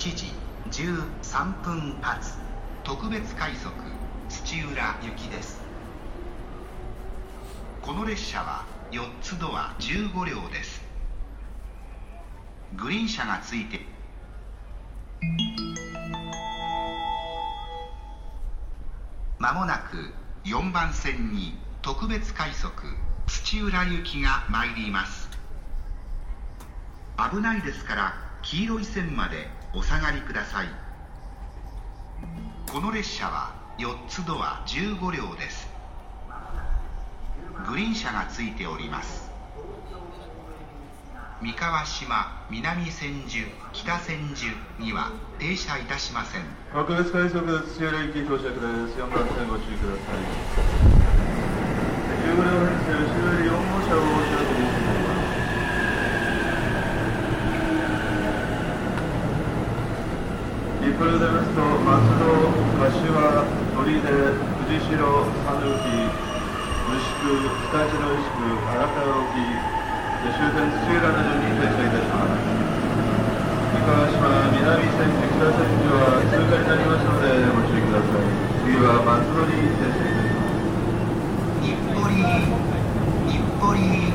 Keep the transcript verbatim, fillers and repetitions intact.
ちじじゅうさんぷん発特別快速土浦行きです。この列車はよっつドアじゅうごりょうです。グリーン車がついてまもなくよんばんせんに特別快速土浦行きが参ります。危ないですから黄色い線までお下がりください。この列車はよっつドアじゅうごりょうです。グリーン車がついております。三河島、南千住、北千住には停車いたしません。 特別快速土浦行き到着です。よんばん線ご注意ください。じゅうごりょう編成後ろよりよんごうしゃをお知らせになります。一歩でございますと、松戸、柏、砦、藤代、讃岐、牛久、北千の牛久、荒川沖、終点土浦の順に停車いたします。三河島、南千住、北千住は通過になりますのでご注意ください。次は松戸に停車いたします。 日暮里、日暮里